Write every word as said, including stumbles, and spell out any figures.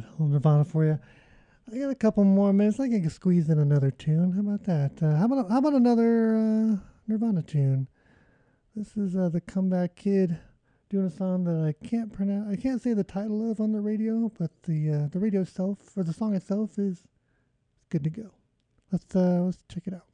little Nirvana for you. I got a couple more minutes. I can squeeze in another tune. How about that? Uh, how about how about another uh, Nirvana tune? This is uh, the Comeback Kid doing a song that I can't pronounce. I can't say the title of on the radio, but the uh, the radio itself or the song itself is good to go. Let's uh, let's check it out.